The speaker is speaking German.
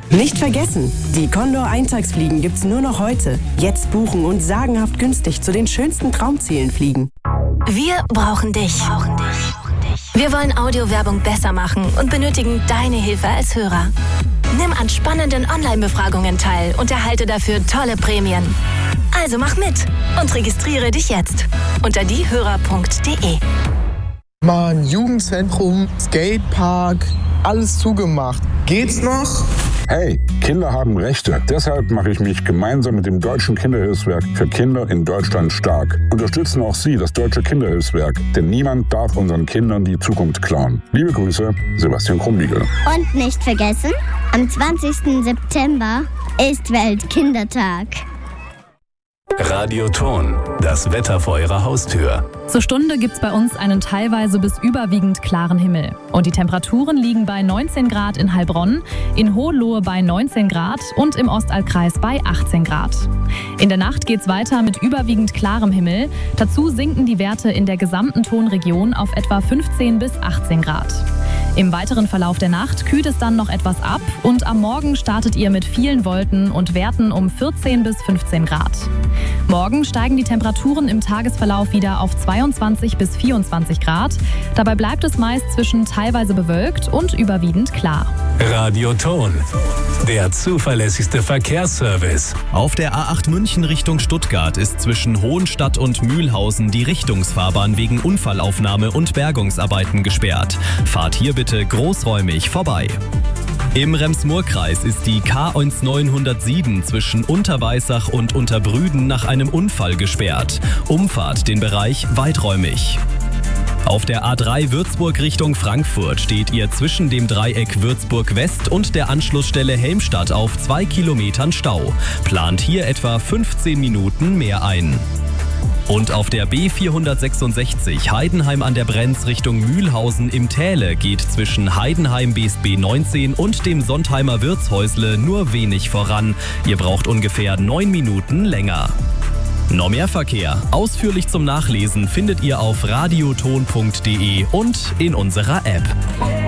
Nicht vergessen, die Condor Eintagsfliegen gibt's nur noch heute. Jetzt buchen und sagenhaft günstig zu den schönsten Traumzielen fliegen. Wir brauchen dich. Wir wollen Audiowerbung besser machen und benötigen deine Hilfe als Hörer. Nimm an spannenden Online-Befragungen teil und erhalte dafür tolle Prämien. Also mach mit und registriere dich jetzt unter diehörer.de. Mann, Jugendzentrum, Skatepark, alles zugemacht. Geht's noch? Hey, Kinder haben Rechte. Deshalb mache ich mich gemeinsam mit dem Deutschen Kinderhilfswerk für Kinder in Deutschland stark. Unterstützen auch Sie das Deutsche Kinderhilfswerk, denn niemand darf unseren Kindern die Zukunft klauen. Liebe Grüße, Sebastian Krumbiegel. Und nicht vergessen, am 20. September ist Weltkindertag. Radioton, das Wetter vor Ihrer Haustür. Zur Stunde gibt's bei uns einen teilweise bis überwiegend klaren Himmel. Und die Temperaturen liegen bei 19 Grad in Heilbronn, in Hohenlohe bei 19 Grad und im Ostallkreis bei 18 Grad. In der Nacht geht's weiter mit überwiegend klarem Himmel. Dazu sinken die Werte in der gesamten Tonregion auf etwa 15 bis 18 Grad. Im weiteren Verlauf der Nacht kühlt es dann noch etwas ab und am Morgen startet ihr mit vielen Wolken und Werten um 14 bis 15 Grad. Morgen steigen die Temperaturen im Tagesverlauf wieder auf 22 bis 24 Grad. Dabei bleibt es meist zwischen teilweise bewölkt und überwiegend klar. Radioton, der zuverlässigste Verkehrsservice. Auf der A8 München Richtung Stuttgart ist zwischen Hohenstadt und Mühlhausen die Richtungsfahrbahn wegen Unfallaufnahme und Bergungsarbeiten gesperrt. Fahrt hier bitte großräumig vorbei. Im Rems-Murr-Kreis ist die K1 907 zwischen Unterweissach und Unterbrüden nach einem Unfall gesperrt. Umfahrt den Bereich weiträumig. Auf der A3 Würzburg Richtung Frankfurt steht ihr zwischen dem Dreieck Würzburg West und der Anschlussstelle Helmstadt auf 2 Kilometern Stau. Plant hier etwa 15 Minuten mehr ein. Und auf der B466 Heidenheim an der Brenz Richtung Mühlhausen im Täle geht zwischen Heidenheim BSB 19 und dem Sontheimer Wirtshäusle nur wenig voran. Ihr braucht ungefähr 9 Minuten länger. Noch mehr Verkehr, ausführlich zum Nachlesen findet ihr auf radioton.de und in unserer App.